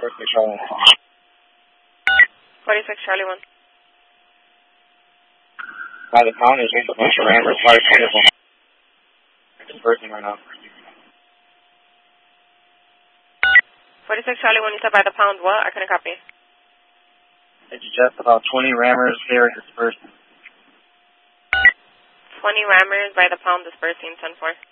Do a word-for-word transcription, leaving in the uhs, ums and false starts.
forty-six Charlie one. forty-six Charlie one. By the pound, there's a bunch of rammers. Dispersing right now. forty-six Charlie one, you said by the pound what? I couldn't copy. It's just about twenty rammers here dispersing. twenty rammers by the pound dispersing, ten four.